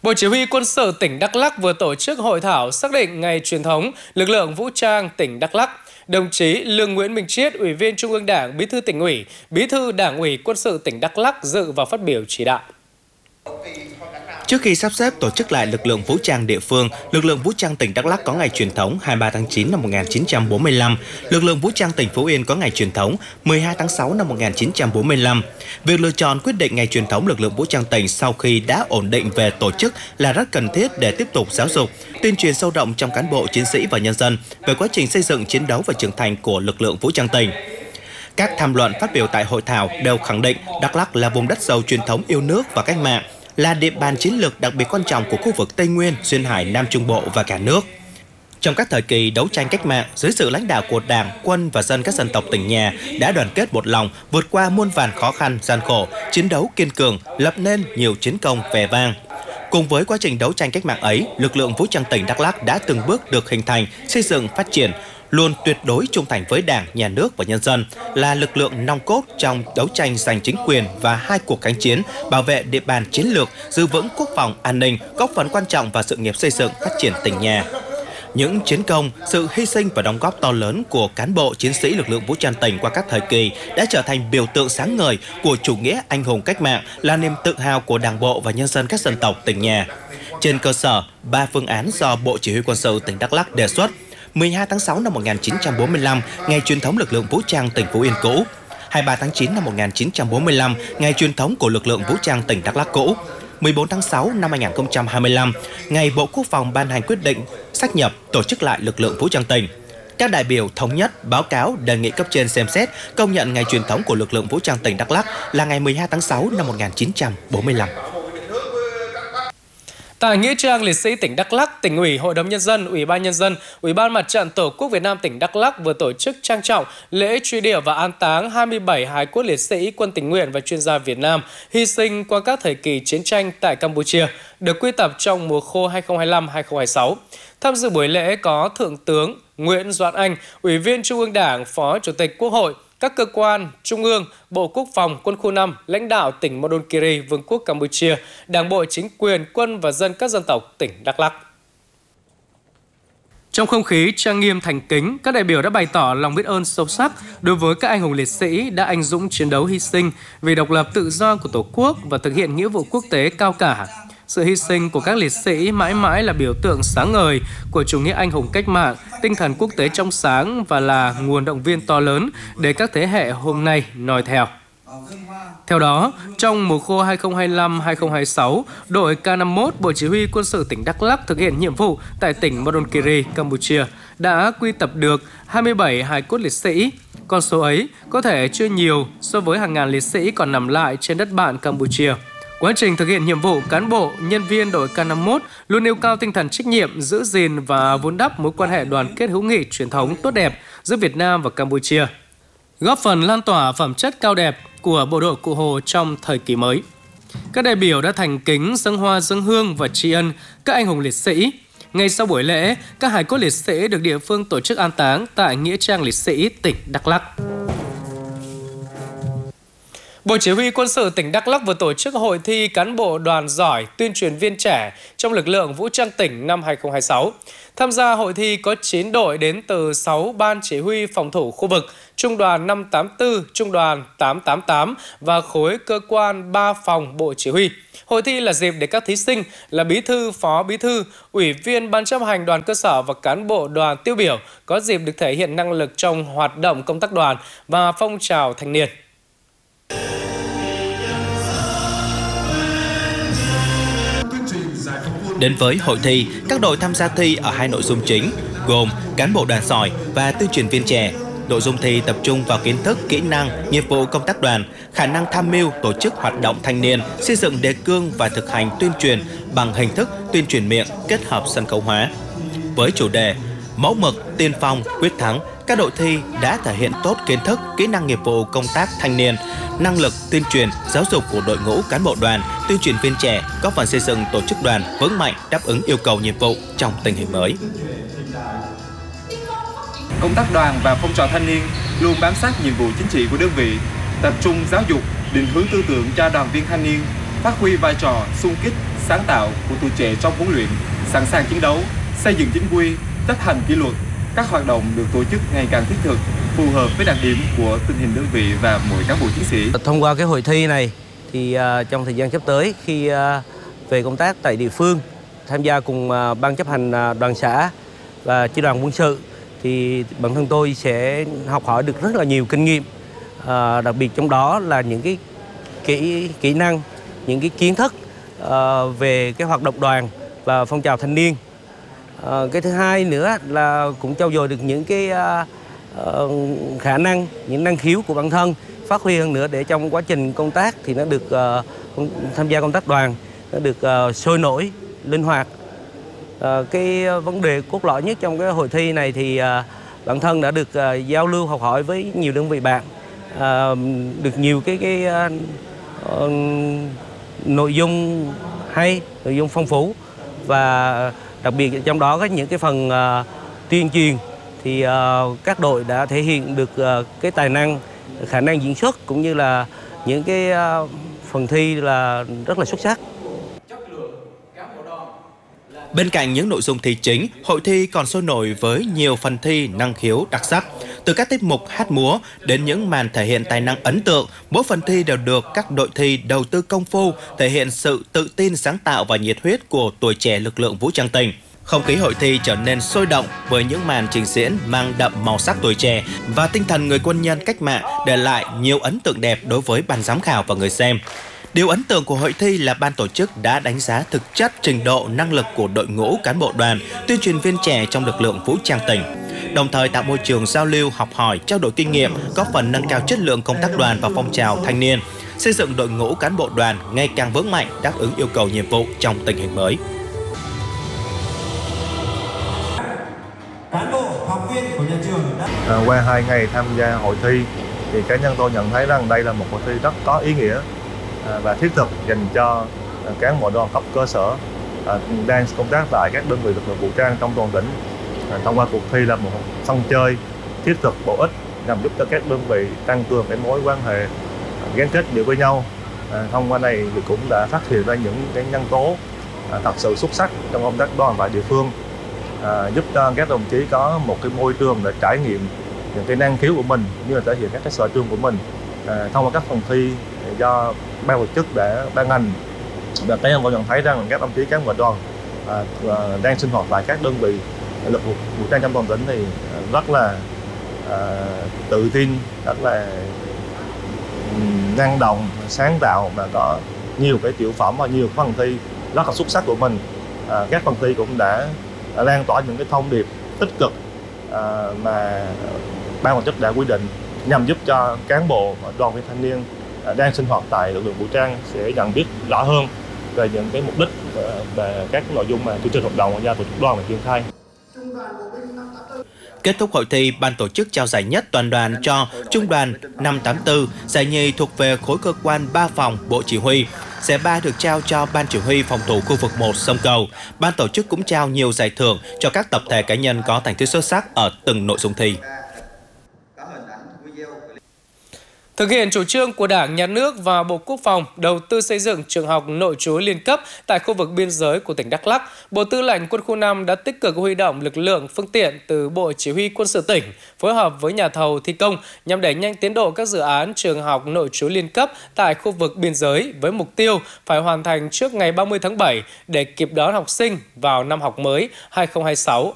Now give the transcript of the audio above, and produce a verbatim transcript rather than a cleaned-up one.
Bộ Chỉ huy Quân sự tỉnh Đắk Lắk vừa tổ chức hội thảo xác định ngày truyền thống lực lượng vũ trang tỉnh Đắk Lắk. Đồng chí Lương Nguyễn Minh Chiết, Ủy viên Trung ương Đảng, Bí thư Tỉnh ủy, Bí thư Đảng ủy Quân sự tỉnh Đắk Lắk dự và phát biểu chỉ đạo. Trước khi sắp xếp tổ chức lại lực lượng vũ trang địa phương, lực lượng vũ trang tỉnh Đắk Lắk có ngày truyền thống hai mươi ba tháng chín năm một nghìn chín trăm bốn mươi lăm, lực lượng vũ trang tỉnh Phú Yên có ngày truyền thống mười hai tháng sáu năm một nghìn chín trăm bốn mươi lăm. Việc lựa chọn quyết định ngày truyền thống lực lượng vũ trang tỉnh sau khi đã ổn định về tổ chức là rất cần thiết để tiếp tục giáo dục, tuyên truyền sâu rộng trong cán bộ, chiến sĩ và nhân dân về quá trình xây dựng, chiến đấu và trưởng thành của lực lượng vũ trang tỉnh. Các tham luận phát biểu tại hội thảo đều khẳng định Đắk Lắk là vùng đất giàu truyền thống yêu nước và cách mạng, là địa bàn chiến lược đặc biệt quan trọng của khu vực Tây Nguyên, Duyên Hải, Nam Trung Bộ và cả nước. Trong các thời kỳ đấu tranh cách mạng, dưới sự lãnh đạo của Đảng, quân và dân các dân tộc tỉnh nhà đã đoàn kết một lòng, vượt qua muôn vàn khó khăn, gian khổ, chiến đấu kiên cường, lập nên nhiều chiến công vẻ vang. Cùng với quá trình đấu tranh cách mạng ấy, lực lượng vũ trang tỉnh Đắk Lắk đã từng bước được hình thành, xây dựng, phát triển, luôn tuyệt đối trung thành với Đảng, Nhà nước và nhân dân, là lực lượng nòng cốt trong đấu tranh giành chính quyền và hai cuộc kháng chiến, bảo vệ địa bàn chiến lược, giữ vững quốc phòng an ninh, góp phần quan trọng vào sự nghiệp xây dựng, phát triển tỉnh nhà. Những chiến công, sự hy sinh và đóng góp to lớn của cán bộ, chiến sĩ lực lượng vũ trang tỉnh qua các thời kỳ đã trở thành biểu tượng sáng ngời của chủ nghĩa anh hùng cách mạng, là niềm tự hào của Đảng bộ và nhân dân các dân tộc tỉnh nhà. Trên cơ sở ba phương án do Bộ Chỉ huy Quân sự tỉnh Đắk Lắk đề xuất: mười hai tháng sáu năm một nghìn chín trăm bốn mươi lăm, ngày truyền thống lực lượng vũ trang tỉnh Phú Yên cũ; hai mươi ba tháng chín năm một nghìn chín trăm bốn mươi lăm, ngày truyền thống của lực lượng vũ trang tỉnh Đắk Lắk cũ; mười bốn tháng sáu năm hai nghìn không trăm hai mươi lăm, ngày Bộ Quốc phòng ban hành quyết định sáp nhập tổ chức lại lực lượng vũ trang tỉnh. Các đại biểu thống nhất báo cáo đề nghị cấp trên xem xét công nhận ngày truyền thống của lực lượng vũ trang tỉnh Đắk Lắk là ngày mười hai tháng sáu năm một nghìn chín trăm bốn mươi lăm. Tại Nghĩa trang Liệt sĩ tỉnh Đắk Lắk, Tỉnh ủy, Hội đồng Nhân dân, Ủy ban Nhân dân, Ủy ban Mặt trận Tổ quốc Việt Nam tỉnh Đắk Lắk vừa tổ chức trang trọng lễ truy điệu và an táng hai mươi bảy hài cốt liệt sĩ quân tình nguyện và chuyên gia Việt Nam hy sinh qua các thời kỳ chiến tranh tại Campuchia, được quy tập trong mùa khô hai nghìn không trăm hai mươi lăm hai nghìn không trăm hai mươi sáu. Tham dự buổi lễ có Thượng tướng Nguyễn Doãn Anh, Ủy viên Trung ương Đảng, Phó Chủ tịch Quốc hội, các cơ quan, Trung ương, Bộ Quốc phòng, Quân khu năm, lãnh đạo tỉnh Mondulkiri, Vương quốc Campuchia, Đảng bộ, chính quyền, quân và dân các dân tộc tỉnh Đắk Lắk. Trong không khí trang nghiêm thành kính, các đại biểu đã bày tỏ lòng biết ơn sâu sắc đối với các anh hùng liệt sĩ đã anh dũng chiến đấu hy sinh vì độc lập tự do của Tổ quốc và thực hiện nghĩa vụ quốc tế cao cả. Sự hy sinh của các liệt sĩ mãi mãi là biểu tượng sáng ngời của chủ nghĩa anh hùng cách mạng, tinh thần quốc tế trong sáng và là nguồn động viên to lớn để các thế hệ hôm nay noi theo. Theo đó, trong mùa khô hai nghìn không trăm hai mươi lăm hai nghìn không trăm hai mươi sáu, đội K năm mươi mốt Bộ Chỉ huy Quân sự tỉnh Đắk Lắk thực hiện nhiệm vụ tại tỉnh Mondulkiri, Campuchia đã quy tập được hai mươi bảy hài cốt liệt sĩ. Con số ấy có thể chưa nhiều so với hàng ngàn liệt sĩ còn nằm lại trên đất bạn Campuchia. Quá trình thực hiện nhiệm vụ, cán bộ, nhân viên đội K năm mươi mốt luôn nêu cao tinh thần trách nhiệm, giữ gìn và vun đắp mối quan hệ đoàn kết hữu nghị truyền thống tốt đẹp giữa Việt Nam và Campuchia, góp phần lan tỏa phẩm chất cao đẹp của bộ đội Cụ Hồ trong thời kỳ mới. Các đại biểu đã thành kính dâng hoa dâng hương và tri ân các anh hùng liệt sĩ. Ngay sau buổi lễ, các hài cốt liệt sĩ được địa phương tổ chức an táng tại Nghĩa trang Liệt sĩ tỉnh Đắk Lắk. Bộ Chỉ huy Quân sự tỉnh Đắk Lắk vừa tổ chức hội thi cán bộ đoàn giỏi tuyên truyền viên trẻ trong lực lượng vũ trang tỉnh năm hai nghìn không trăm hai mươi sáu. Tham gia hội thi có chín đội đến từ sáu ban chỉ huy phòng thủ khu vực, Trung đoàn năm tám tư, Trung đoàn tám tám tám và khối cơ quan ba phòng Bộ Chỉ huy. Hội thi là dịp để các thí sinh là bí thư, phó bí thư, ủy viên ban chấp hành đoàn cơ sở và cán bộ đoàn tiêu biểu có dịp được thể hiện năng lực trong hoạt động công tác đoàn và phong trào thanh niên. Đến với hội thi, các đội tham gia thi ở hai nội dung chính, gồm cán bộ đoàn giỏi và tuyên truyền viên trẻ. Nội dung thi tập trung vào kiến thức, kỹ năng, nghiệp vụ công tác đoàn, khả năng tham mưu, tổ chức hoạt động thanh niên, xây dựng đề cương và thực hành tuyên truyền bằng hình thức tuyên truyền miệng kết hợp sân khấu hóa. Với chủ đề mẫu mực, tiên phong, quyết thắng, các đội thi đã thể hiện tốt kiến thức, kỹ năng nghiệp vụ công tác thanh niên, năng lực tuyên truyền, giáo dục của đội ngũ cán bộ đoàn, tuyên truyền viên trẻ, góp phần xây dựng tổ chức đoàn vững mạnh, đáp ứng yêu cầu nhiệm vụ trong tình hình mới. Công tác đoàn và phong trào thanh niên luôn bám sát nhiệm vụ chính trị của đơn vị, tập trung giáo dục, định hướng tư tưởng cho đoàn viên thanh niên, phát huy vai trò xung kích, sáng tạo của tuổi trẻ trong huấn luyện, sẵn sàng chiến đấu, xây dựng chính quy, chấp hành kỷ luật. Các hoạt động được tổ chức ngày càng thiết thực, phù hợp với đặc điểm của tình hình đơn vị và mỗi cán bộ chiến sĩ. Thông qua cái hội thi này thì uh, trong thời gian sắp tới khi uh, về công tác tại địa phương, tham gia cùng uh, ban chấp hành uh, đoàn xã và chi đoàn quân sự thì bản thân tôi sẽ học hỏi được rất là nhiều kinh nghiệm, uh, đặc biệt trong đó là những cái kỹ kỹ năng, những cái kiến thức uh, về cái hoạt động đoàn và phong trào thanh niên. Uh, cái thứ hai nữa là cũng trau dồi được những cái uh, uh, khả năng, những năng khiếu của bản thân, phát huy hơn nữa để trong quá trình công tác thì nó được uh, tham gia công tác đoàn nó được uh, sôi nổi, linh hoạt. Uh, cái vấn đề cốt lõi nhất trong cái hội thi này thì uh, bản thân đã được uh, giao lưu học hỏi với nhiều đơn vị bạn, uh, được nhiều cái cái uh, uh, nội dung hay, nội dung phong phú và đặc biệt trong đó có những cái phần uh, tuyên truyền thì uh, các đội đã thể hiện được uh, cái tài năng, khả năng diễn xuất cũng như là những cái uh, phần thi là rất là xuất sắc. Bên cạnh những nội dung thi chính, hội thi còn sôi nổi với nhiều phần thi năng khiếu đặc sắc. Từ các tiết mục hát múa đến những màn thể hiện tài năng ấn tượng, mỗi phần thi đều được các đội thi đầu tư công phu, thể hiện sự tự tin, sáng tạo và nhiệt huyết của tuổi trẻ lực lượng vũ trang tỉnh. Không khí hội thi trở nên sôi động với những màn trình diễn mang đậm màu sắc tuổi trẻ và tinh thần người quân nhân cách mạng, để lại nhiều ấn tượng đẹp đối với ban giám khảo và người xem. Điều ấn tượng của hội thi là ban tổ chức đã đánh giá thực chất trình độ năng lực của đội ngũ cán bộ đoàn, tuyên truyền viên trẻ trong lực lượng vũ trang tỉnh, đồng thời tạo môi trường giao lưu, học hỏi, trao đổi kinh nghiệm, góp phần nâng cao chất lượng công tác đoàn và phong trào thanh niên, xây dựng đội ngũ cán bộ đoàn ngày càng vững mạnh, đáp ứng yêu cầu nhiệm vụ trong tình hình mới. Cán bộ, học viên của nhà trường đã... À, qua hai ngày tham gia hội thi thì cá nhân tôi nhận thấy rằng đây là một hội thi rất có ý nghĩa à, và thiết thực dành cho à, cán bộ đoàn cấp cơ sở à, đang công tác tại các đơn vị lực lượng vũ trang trong toàn tỉnh. À, thông qua cuộc thi là một sân chơi thiết thực bổ ích nhằm giúp cho các đơn vị tăng cường cái mối quan hệ à, gắn kết giữa với nhau. À, thông qua này thì cũng đã phát hiện ra những cái nhân tố à, thật sự xuất sắc trong công tác đoàn tại địa phương. À, giúp cho các đồng chí có một cái môi trường để trải nghiệm những cái năng khiếu của mình, như là thể hiện các cái sở trường của mình à, thông qua các phần thi do ban tổ chức đã ban hành. Và cá nhân tôi nhận thấy rằng các đồng chí cán bộ đoàn à, đang sinh hoạt tại các đơn vị lực lượng vũ trang trong toàn tỉnh thì rất là à, tự tin, rất là năng động, sáng tạo và có nhiều cái tiểu phẩm và nhiều phần thi rất là xuất sắc của mình. À, các phần thi cũng đã lan tỏa những cái thông điệp tích cực à, mà ban tổ chức đã quy định nhằm giúp cho cán bộ và đoàn viên thanh niên à, đang sinh hoạt tại lực lượng vũ trang sẽ nhận biết rõ hơn về những cái mục đích và các nội dung mà chương trình hoạt động do tổ chức đoàn và triển khai. Kết thúc hội thi, ban tổ chức trao giải nhất toàn đoàn cho Trung đoàn năm tám tư, giải nhì thuộc về khối cơ quan ba phòng Bộ Chỉ huy. Giải ba được trao cho Ban Chỉ huy phòng thủ khu vực một Sông Cầu. Ban tổ chức cũng trao nhiều giải thưởng cho các tập thể cá nhân có thành tích xuất sắc ở từng nội dung thi. Thực hiện chủ trương của Đảng, Nhà nước và Bộ Quốc phòng đầu tư xây dựng trường học nội trú liên cấp tại khu vực biên giới của tỉnh Đắk Lắk, Bộ Tư lệnh Quân khu năm đã tích cực huy động lực lượng, phương tiện từ Bộ Chỉ huy Quân sự tỉnh phối hợp với nhà thầu thi công nhằm đẩy nhanh tiến độ các dự án trường học nội trú liên cấp tại khu vực biên giới với mục tiêu phải hoàn thành trước ngày ba mươi tháng bảy để kịp đón học sinh vào năm học mới hai nghìn không trăm hai mươi sáu